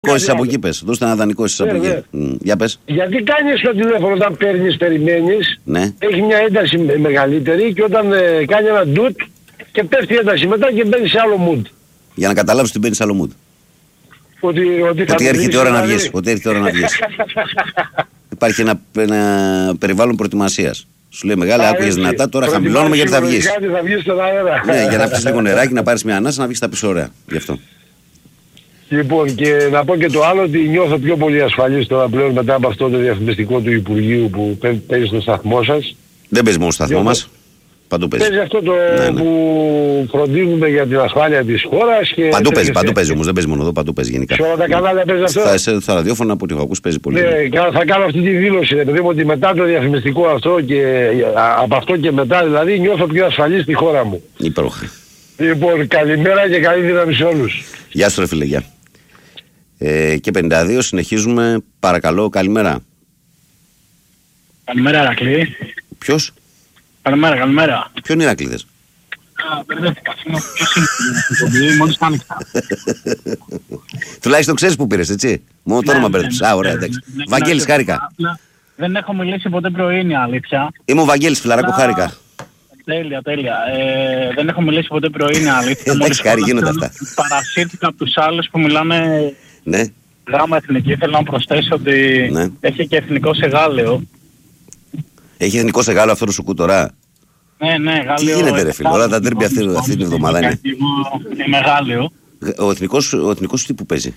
Κώσεις από εκεί πες. Δώστε ένα δανεικό εσείς από εκεί. Για πες. Γιατί κάνεις το τηλέφωνο όταν παίρνεις, περιμένεις, Ναι. έχει μια ένταση μεγαλύτερη και όταν κάνει ένα ντουτ και πέφτει η ένταση μετά και μπαίνει σε άλλο mood. Για να καταλάβεις ότι μπαίνεις σε άλλο mood. Ότι έρχεται η ώρα να βγεις. Ότι έρχεται η ώρα να βγεις. Υπάρχει ένα περιβάλλον προετοιμασίας. Σου λέει μεγάλη, άκουγες δυνατά, τώρα χαμηλώνουμε γιατί θα βγεις. Θα βγεις στον αέρα. Ναι, για να πεις λίγο νεράκι, να πάρεις μια ανάσα, να βγεις τα πεις ωραία. Γι' αυτό. Λοιπόν, και να πω και το άλλο, ότι νιώθω πιο πολύ ασφαλής τώρα πλέον μετά από αυτό το διαφημιστικό του Υπουργείου που παίζει στο σταθμό σας. Δεν παίζει μόνο στο σταθμό μας. Παντού παίζει. Παίζει αυτό το που φροντίζουμε για την ασφάλεια της χώρας. Και Παντού παίζει όμως, δεν παίζει μόνο εδώ, παντού παίζει γενικά. Σε όλα τα κανάλια παίζει αυτό. Στα ραδιόφωνα που έχω ακούσει παίζει πολύ. Ναι, θα κάνω αυτή τη δήλωση, παιδί μου, ότι μετά το διαφημιστικό αυτό και από αυτό και μετά δηλαδή νιώθω πιο ασφαλής στη χώρα μου. Υπέροχα. Λοιπόν, καλημέρα και καλή δύναμη σε όλους. Γεια σου ρε φίλε, γεια. Και 52 συνεχίζουμε, παρακαλώ, καλημέρα. Καλημέρα Ηρακλή. Ποιος? Καλημέρα. Ποιον Ηρακλήδες? Μπερδεύτηκα. Ποιος είναι μόλις άνοιξα. Τουλάχιστον ξέρεις που πήρες, έτσι. Μόνο το όνομα μπερδεύτηκες. Α, ωραία, εντάξει. Βαγγέλης, χάρηκα. Δεν έχω μιλήσει ποτέ πρωί, είναι αλήθεια. Είμαι ο Βαγγέλης, φιλαράκο, χάρηκα. Τέλεια. Δεν έχω μιλήσει ποτέ πρωί, είναι αλήθεια. Εντάξει, χάρη, γίνονται αυτά. Παρασύρθηκα από τους άλλους που μιλάνε Ναι. γάμα εθνική. Θέλω να προσθέσω ότι έχει και εθνικό σε Γάλλιο. Έχει εθνικό σε Γάλλιο αυτό το σουκού τώρα? Ναι, Γάλλιο. Τι γίνεται ρε φίλε, όλα τα ντέρμπι αυτή την εβδομάδα είναι. Είναι Γάλλιο. Ο εθνικός τι που παίζει?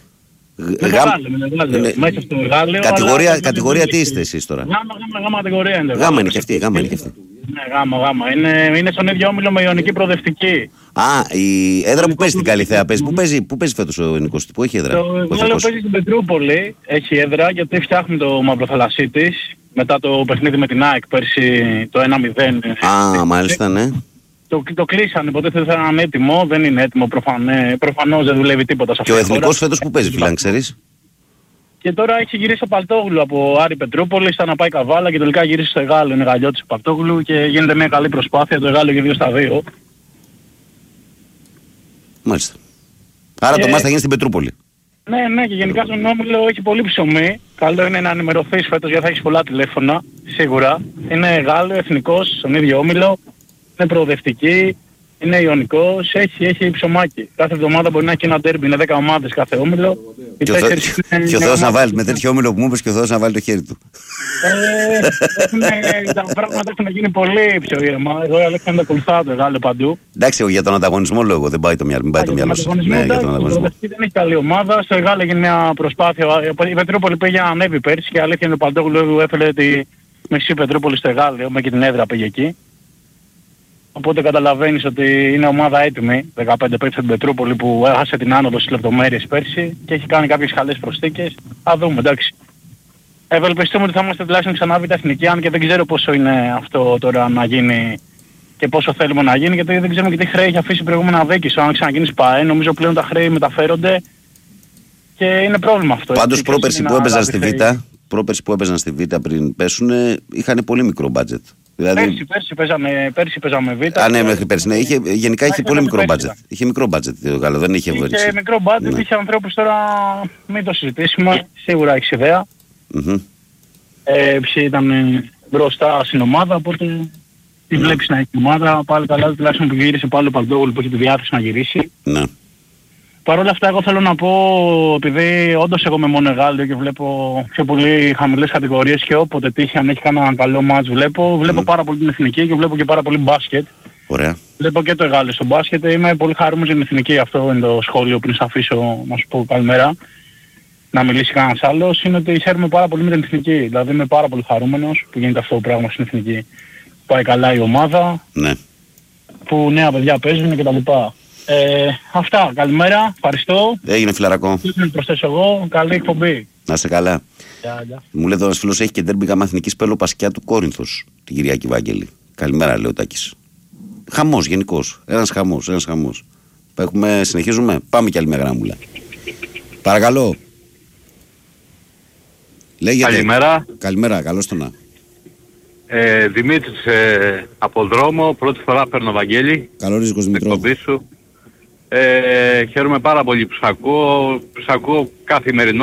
Μέσα στο Γάλλιο. Κατηγορία τι είστε εσείς τώρα? Γάμα κατηγορία είναι. Γάμα είναι και αυτή. Ναι, γάμα. Είναι στον ίδιο όμιλο με Ιωνική Προοδευτική. Α, η έδρα που παίζει στην Καλιθέα παίζει. Πού παίζει φέτος ο Νικός? Πού έχει έδρα? Το Γάλλιο παίζει στην Πετρούπολη. Έχει έδρα γιατί φτιάχνει το μαυροθαλασσί της. Μετά το παιχνίδι με την ΑΕΚ πέρσι το 1-0. Α, μάλιστα, ναι. Το κλείσανε, ποτέ δεν θα είναι έτοιμο. Δεν είναι έτοιμο προφανώς, δεν δουλεύει τίποτα σε αυτό. Και ο εθνικός φέτος που παίζει, φίλε, αν ξέρεις? Και τώρα έχει γυρίσει ο Παλτόγλου από Άρη Πετρούπολη, ήταν να πάει Καβάλα και τελικά γυρίσει στο Εγάλιο. Είναι γαλλιώτης ο Παλτόγλου και γίνεται μια καλή προσπάθεια. Το Εγάλιο για 2-2. Μάλιστα. Άρα το μάτς θα γίνει στην Πετρούπολη. Ναι, και γενικά στον όμιλο έχει πολύ ψωμί. Καλό είναι να ενημερωθείς φέτος γιατί θα έχεις πολλά τηλέφωνα, σίγουρα. Είναι Γάλλιο, εθνικός, στον ίδιο όμιλο. Είναι προοδευτική, είναι Ιωνικός, έχει ψωμάκι. Κάθε εβδομάδα μπορεί να έχει ένα ντέρμπι, είναι 10 ομάδες κάθε όμιλο. Και ο Θεός να βάλει, με τέτοιο όμιλο που μου είπες, και ο Θεός να βάλει το χέρι του. Τα πράγματα έχουν γίνει πολύ πιο ήρεμα. Εγώ η αλήθεια είναι τα ακολουθάω το Γάλλιο παντού. Εντάξει, για τον ανταγωνισμό λόγω, δεν πάει το μυαλό σου. Ναι, για τον ανταγωνισμό. Δεν έχει καλή ομάδα. Στο Γάλλιο έγινε μια προσπάθεια. Η Πετρούπολη πήγε να ανέβει πέρσι και αλήθεια είναι ο Παλτόγλου έφερε τη μισή Πετρούπολη στο Γάλλιο, με και την έδρα πήγε εκεί. Οπότε καταλαβαίνεις ότι είναι ομάδα έτοιμη, 15 παίκτες στην Πετρούπολη που έχασε την άνοδο στις λεπτομέρειες πέρσι και έχει κάνει κάποιες καλές προσθήκες. Θα δούμε, εντάξει. Ευελπιστούμε ότι θα είμαστε τουλάχιστον ξανά β' εθνική, αν και δεν ξέρω πόσο είναι αυτό τώρα να γίνει και πόσο θέλουμε να γίνει, γιατί δεν ξέρουμε και τι χρέη έχει αφήσει προηγούμενα δίκης. Αν ξαναγίνει ΠΑΕ, νομίζω πλέον τα χρέη μεταφέρονται και είναι πρόβλημα αυτό. Πάντως πρόπερση που έπαιζαν στη Β' πριν πέσουν, είχαν πολύ μικρό μπάτζετ. Δηλαδή... Πέρσι παίζαμε Β'. Α, ναι, μέχρι πέρσι. Ναι, γενικά είχε πολύ μικρό μπάτζετ. Είχε μικρό μπάτζετ το Γάλλο, δεν είχε βοήθεια. Είχε μικρό μπάτζετ, είχε ανθρώπους τώρα, μην το συζητήσουμε, σίγουρα έχεις ιδέα. Ποιοι ήταν μπροστά στην ομάδα, οπότε τι βλέπεις να έχει ομάδα, πάλι καλά, τουλάχιστον που γύρισε πάλι ο Παλτόγλου που έχει τη διάθεση να γυρίσει. Ναι. Παρ' όλα αυτά εγώ θέλω να πω, επειδή όντως εγώ είμαι μόνο Γάλλιο και βλέπω πιο πολύ χαμηλές κατηγορίες και όποτε τύχει αν έχει κανένα καλό μάτς βλέπω πάρα πολύ την εθνική και βλέπω και πάρα πολύ μπάσκετ. Ωραία. Βλέπω και το Γάλλιο στο μπάσκετ, είμαι πολύ χαρούμενος για την εθνική, αυτό είναι το σχόλιο πριν σε αφήσω να σου πω καλημέρα. Να μιλήσει κανένας άλλος, είναι ότι χαίρομαι πάρα πολύ με την εθνική. Δηλαδή είμαι πάρα πολύ χαρούμενος που γίνεται αυτό το πράγμα στην εθνική. Πάει καλά η ομάδα, ναι. Που νέα παιδιά παίζουν κτλ. Αυτά. Καλημέρα. Ευχαριστώ. Έγινε φιλαρακό. Τι να προσθέσω εγώ. Καλή εκπομπή. Να είσαι καλά. Yeah. Μου λέει εδώ ένας φίλος έχει και ντέρμπι γάμα εθνικής Πέλο Πασκιά του Κόρινθος την Κυριακή Βάγγελη. Καλημέρα, λέει ο Τάκης. Χαμός γενικώς. Ένας χαμός. Συνεχίζουμε. Πάμε κι άλλη μια γραμμούλα. Παρακαλώ. Λέγεται. Καλημέρα, καλώς το να. Δημήτρης από δρόμο, πρώτη φορά παίρνω Βαγγέλη. Καλό ρίσκος Δημητρό. Εκπομπή σου. Χαίρομαι πάρα πολύ που σ' ακούω καθημερινό.